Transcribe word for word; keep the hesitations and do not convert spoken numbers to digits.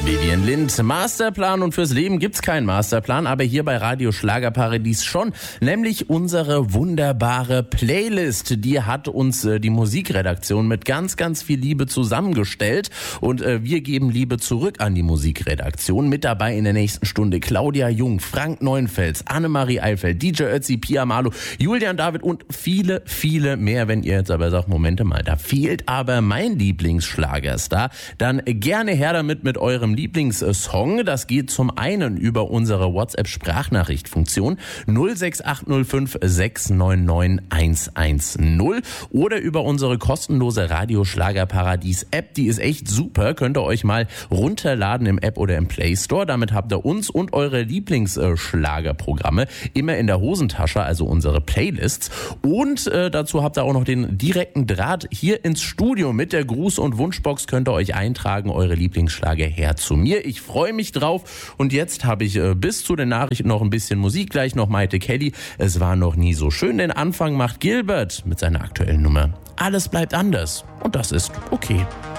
Vivian Lind, Masterplan, und fürs Leben gibt's keinen Masterplan, aber hier bei Radio Schlagerparadies schon, nämlich unsere wunderbare Playlist. Die hat uns äh, die Musikredaktion mit ganz, ganz viel Liebe zusammengestellt und äh, wir geben Liebe zurück an die Musikredaktion. Mit dabei in der nächsten Stunde Claudia Jung, Frank Neuenfels, Annemarie Eifeld, D J Ötzi, Pia Malo, Julian David und viele, viele mehr. Wenn ihr jetzt aber sagt, Momente mal, da fehlt aber mein Lieblingsschlagerstar, dann gerne her damit mit eurem Lieblingssong. Das geht zum einen über unsere WhatsApp-Sprachnachricht-Funktion null sechs acht null fünf sechs neun neun eins eins null oder über unsere kostenlose Radio Schlagerparadies App. Die ist echt super, könnt ihr euch mal runterladen im App oder im Play Store. Damit habt ihr uns und eure Lieblingsschlagerprogramme immer in der Hosentasche, also unsere Playlists. Und äh, dazu habt ihr auch noch den direkten Draht hier ins Studio. Mit der Gruß- und Wunschbox könnt ihr euch eintragen, eure Lieblingsschlager her zu mir. Ich freue mich drauf und jetzt habe ich äh, bis zu den Nachrichten noch ein bisschen Musik, gleich noch Maite Kelly. Es war noch nie so schön. Den Anfang macht Gilbert mit seiner aktuellen Nummer. Alles bleibt anders und das ist okay.